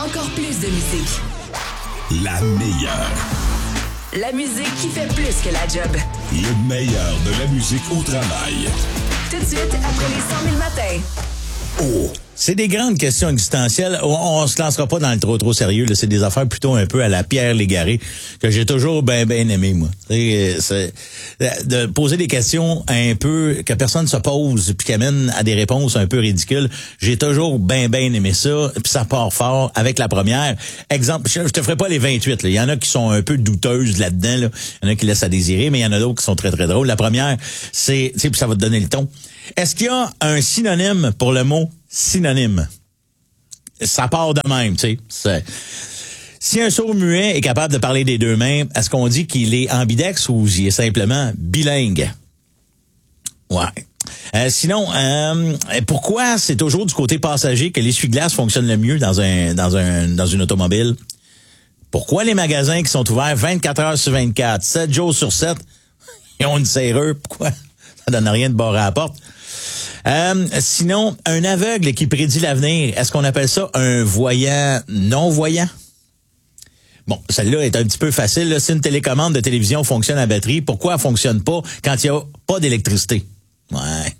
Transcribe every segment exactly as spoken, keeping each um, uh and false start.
Encore plus de musique. La meilleure. La musique qui fait plus que la job. Le meilleur de la musique au travail. Tout de suite, après les cent mille matins. Oh. C'est des grandes questions existentielles. On, on se lancera pas dans le trop trop sérieux. Là. C'est des affaires plutôt un peu à la Pierre Légaré que j'ai toujours bien bien aimé, moi. C'est, c'est de poser des questions un peu que personne se pose puis qui amènent à des réponses un peu ridicules. J'ai toujours bien bien aimé ça. Puis ça part fort avec la première. Exemple, je, je te ferai pas les vingt-huit. Là. Il y en a qui sont un peu douteuses là-dedans. Là. Il y en a qui laissent à désirer, mais il y en a d'autres qui sont très très drôles. La première, c'est, tu sais, puis ça va te donner le ton. Est-ce qu'il y a un synonyme pour le mot synonyme? Ça part de même, tu sais. Si un sourd-muet est capable de parler des deux mains, est-ce qu'on dit qu'il est ambidex ou il est simplement bilingue? Ouais. Euh, sinon, euh, pourquoi c'est toujours du côté passager que l'essuie-glace fonctionne le mieux dans un dans un dans une automobile? Pourquoi les magasins qui sont ouverts vingt-quatre heures sur vingt-quatre, sept jours sur sept, ils ont une serrure? Pourquoi? Ça donne rien de barrer à la porte. Euh, sinon, un aveugle qui prédit l'avenir, est-ce qu'on appelle ça un voyant non-voyant? Bon, celle-là est un petit peu facile. Là. Si une télécommande de télévision fonctionne à batterie, pourquoi elle fonctionne pas quand il n'y a pas d'électricité? Ouais.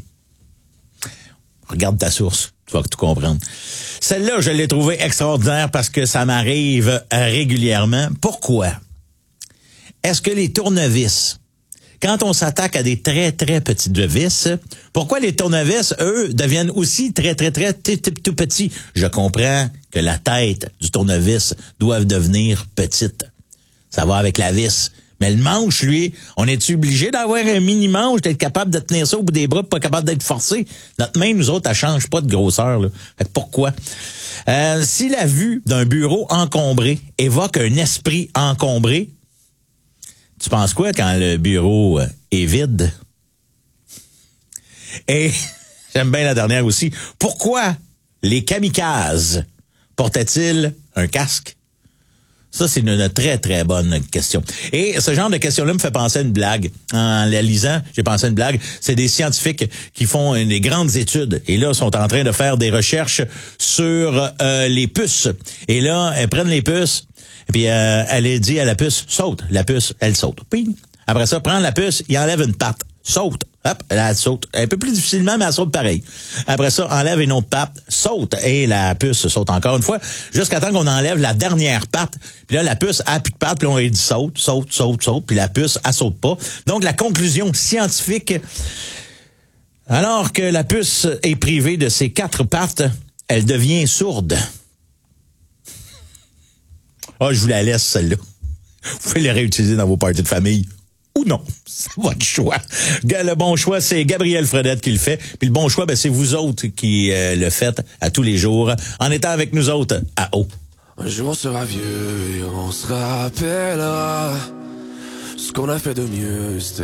Regarde ta source, tu vas tout comprendre. Celle-là, je l'ai trouvée extraordinaire parce que ça m'arrive régulièrement. Pourquoi? Est-ce que les tournevis... Quand on s'attaque à des très, très petites vis, pourquoi les tournevis, eux, deviennent aussi très, très, très, très, très tout petits? Je comprends que la tête du tournevis doit devenir petite. Ça va avec la vis. Mais le manche, lui, on est obligé d'avoir un mini-manche, d'être capable de tenir ça au bout des bras, pas capable d'être forcé? Notre main, nous autres, elle change pas de grosseur, là. Fait que pourquoi? Euh, si la vue d'un bureau encombré évoque un esprit encombré, tu penses quoi quand le bureau est vide? Et j'aime bien la dernière aussi. Pourquoi les kamikazes portaient-ils un casque? Ça, c'est une, une très, très bonne question. Et ce genre de question-là me fait penser à une blague. En la lisant, j'ai pensé à une blague. C'est des scientifiques qui font des grandes études. Et là, sont en train de faire des recherches sur euh, les puces. Et là, elles prennent les puces. Et puis, euh, elle dit à la puce, saute. La puce, elle saute. Puis, après ça, prend la puce, il enlève une patte. Saute. Hop, elle saute. Un peu plus difficilement, mais elle saute pareil. Après ça, enlève une autre patte. Saute. Et la puce saute encore une fois. Jusqu'à temps qu'on enlève la dernière patte. Puis là, la puce a plus de patte. Puis on lui dit saute, saute, saute, saute. Puis la puce, elle saute pas. Donc, la conclusion scientifique, alors que la puce est privée de ses quatre pattes, elle devient sourde. Ah, oh, je vous la laisse, celle-là. Vous pouvez la réutiliser dans vos parties de famille. Ou non. C'est votre choix. Le bon choix, c'est Gabriel Fredette qui le fait. Puis le bon choix, ben, c'est vous autres qui euh, le faites à tous les jours, en étant avec nous autres à haut. Un jour on sera vieux et on se rappellera ce qu'on a fait de mieux. C'était